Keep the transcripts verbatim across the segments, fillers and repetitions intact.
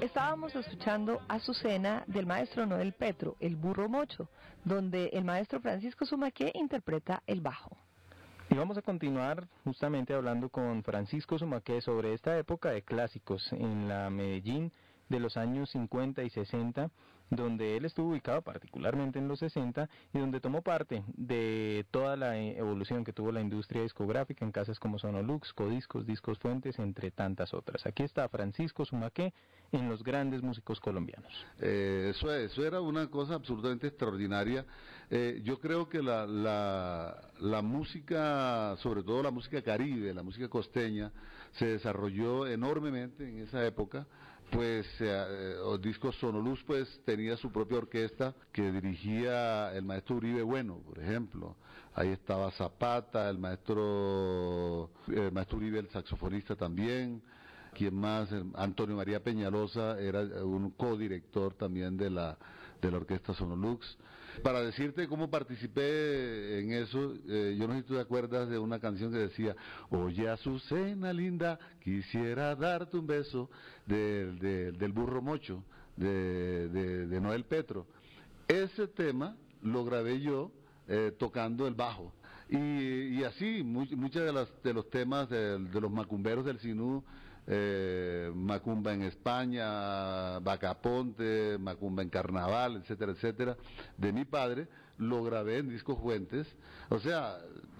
Estábamos escuchando Azucena del maestro Noel Petro, El Burro Mocho, donde el maestro Francisco Sumaqué interpreta el bajo. Y vamos a continuar justamente hablando con Francisco Sumaqué sobre esta época de clásicos en la Medellín de los años cincuenta y sesenta, donde él estuvo ubicado particularmente en los sesenta y donde tomó parte de toda la evolución que tuvo la industria discográfica en casas como Sonolux, Codiscos, Discos Fuentes, entre tantas otras. Aquí está Francisco Sumaqué en Los Grandes Músicos Colombianos. Eh, eso, eso era una cosa absolutamente extraordinaria. Eh, yo creo que la, la, la música, sobre todo la música caribe, la música costeña, se desarrolló enormemente en esa época. Pues eh, los discos Sonolux pues tenía su propia orquesta que dirigía el maestro Uribe Bueno, por ejemplo. Ahí estaba Zapata, el maestro, el maestro Uribe, el saxofonista también. ¿Quién más? Antonio María Peñalosa era un codirector también de la, de la orquesta Sonolux. Para decirte cómo participé en eso, eh, yo no sé si tú te acuerdas de una canción que decía: oye Azucena linda, quisiera darte un beso, de, de, del Burro Mocho, de, de, de Noel Petro. Ese tema lo grabé yo eh, tocando el bajo. Y, y así, muchos de, las, de los temas de, de los macumberos del Sinú, eh, Macumba en España, Bacaponte, Macumba en Carnaval, etcétera, etcétera, de mi padre, lo grabé en Discos Fuentes. O sea,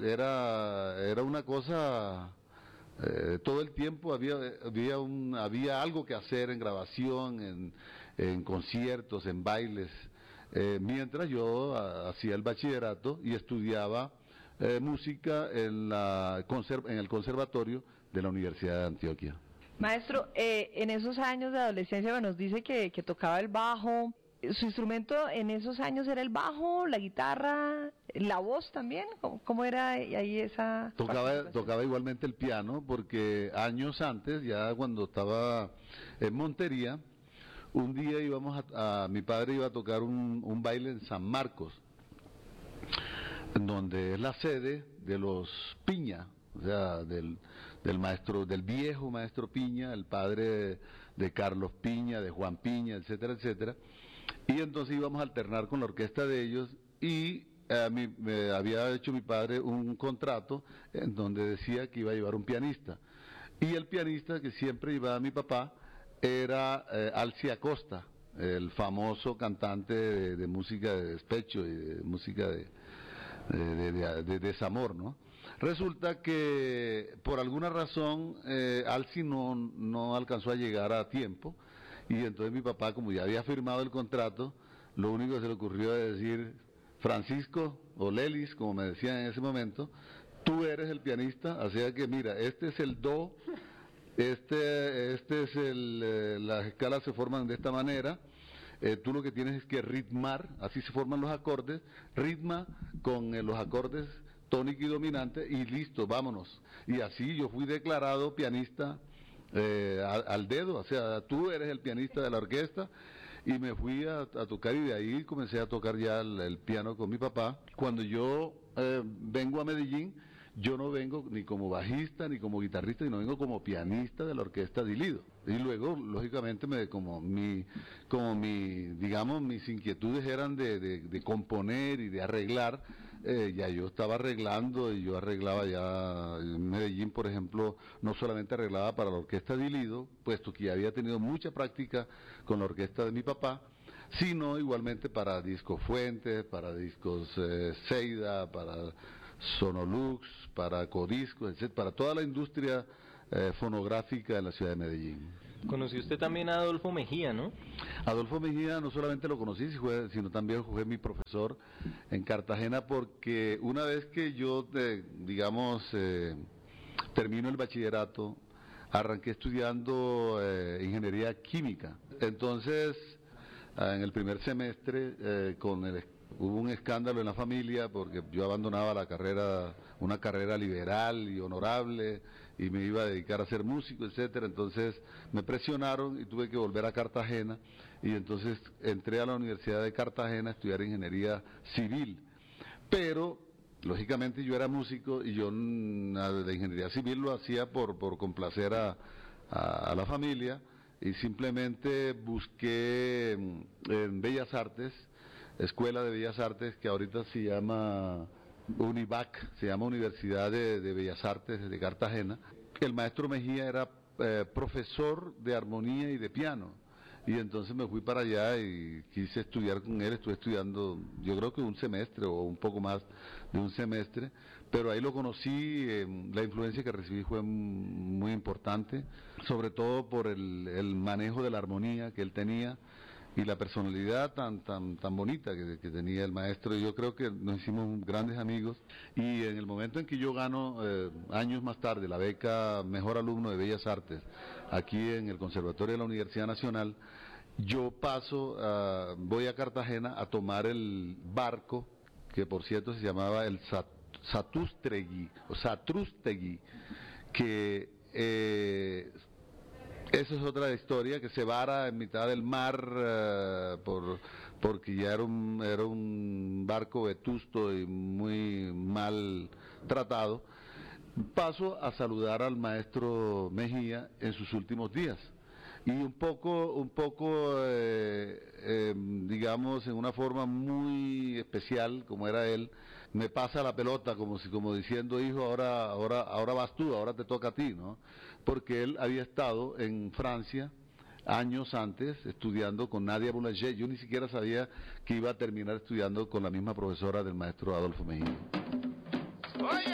era, era una cosa... Eh, todo el tiempo había había un había algo que hacer en grabación, en, en conciertos, en bailes, eh, mientras yo a, hacía el bachillerato y estudiaba eh, música en la en el conservatorio de la Universidad de Antioquia. Maestro, eh, en esos años de adolescencia bueno, nos dice que, que tocaba el bajo. ¿Su instrumento en esos años era el bajo, la guitarra, la voz también? ¿Cómo, cómo era ahí esa...? Tocaba, tocaba igualmente el piano, porque años antes, ya cuando estaba en Montería, un día íbamos a, a mi padre iba a tocar un, un baile en San Marcos, donde es la sede de los Piña, o sea, del, del maestro, del viejo maestro Piña, el padre de, de Carlos Piña, de Juan Piña, etcétera, etcétera. Y entonces íbamos a alternar con la orquesta de ellos y eh, mi, me había hecho mi padre un contrato en donde decía que iba a llevar un pianista. Y el pianista que siempre llevaba a mi papá era eh, Alci Acosta, el famoso cantante de, de música de despecho y de música de, de, de, de, de desamor, ¿no? Resulta que por alguna razón eh, Alci no, no alcanzó a llegar a tiempo. Y entonces mi papá, como ya había firmado el contrato, lo único que se le ocurrió es decir: Francisco, o Lelis, como me decían en ese momento, tú eres el pianista, así que mira, este es el do, este, este es el, eh, las escalas se forman de esta manera, eh, tú lo que tienes es que ritmar, así se forman los acordes, ritma con eh, los acordes tónico y dominante y listo, vámonos. Y así yo fui declarado pianista Eh, al, al dedo, o sea, tú eres el pianista de la orquesta, y me fui a, a tocar, y de ahí comencé a tocar ya el, el piano con mi papá. Cuando yo eh, vengo a Medellín, yo no vengo ni como bajista ni como guitarrista, sino vengo como pianista de la orquesta de Lido. Y luego, lógicamente, me como mi, como mi, digamos, mis inquietudes eran de, de, de componer y de arreglar. Eh, ya yo estaba arreglando y yo arreglaba ya en Medellín, por ejemplo, no solamente arreglaba para la orquesta de Lido, puesto que ya había tenido mucha práctica con la orquesta de mi papá, sino igualmente para Discos Fuentes, para Discos eh, Seida, para Sonolux, para Codiscos, etcétera, para toda la industria eh, fonográfica de la ciudad de Medellín. Conoció usted también a Adolfo Mejía, ¿no? Adolfo Mejía no solamente lo conocí, sino también fue mi profesor en Cartagena, porque una vez que yo, eh, digamos, eh, termino el bachillerato, arranqué estudiando eh, ingeniería química. Entonces, en el primer semestre, eh, con el hubo un escándalo en la familia porque yo abandonaba la carrera, una carrera liberal y honorable, y me iba a dedicar a ser músico, etcétera. Entonces me presionaron y tuve que volver a Cartagena, y entonces entré a la Universidad de Cartagena a estudiar ingeniería civil. Pero lógicamente yo era músico y yo de ingeniería civil lo hacía por, por complacer a, a, a la familia. y simplemente busqué en Bellas Artes, Escuela de Bellas Artes, que ahorita se llama UNIVAC, se llama Universidad de, de Bellas Artes de Cartagena. El maestro Mejía era eh, profesor de armonía y de piano, y entonces me fui para allá y quise estudiar con él. Estuve estudiando, yo creo que un semestre o un poco más de un semestre, pero ahí lo conocí. Eh, la influencia que recibí fue muy importante, sobre todo por el, el manejo de la armonía que él tenía y la personalidad tan tan tan bonita que, que tenía el maestro. Yo creo que nos hicimos grandes amigos, y en el momento en que yo gano, eh, años más tarde, la beca Mejor Alumno de Bellas Artes, aquí en el Conservatorio de la Universidad Nacional, yo paso, uh, voy a Cartagena a tomar el barco, que por cierto se llamaba el Sat Satrústegui, o Satrústegui, que... Eh, esa es otra historia, que se vara en mitad del mar uh, por, porque ya era un, era un barco vetusto y muy mal tratado. Paso a saludar al maestro Mejía en sus últimos días. Y un poco, un poco eh, eh, digamos, en una forma muy especial, como era él, me pasa la pelota como si, como diciendo, hijo, ahora, ahora, ahora vas tú, ahora te toca a ti, ¿no? Porque él había estado en Francia años antes estudiando con Nadia Boulanger. Yo ni siquiera sabía que iba a terminar estudiando con la misma profesora del maestro Adolfo Mejía. Oye.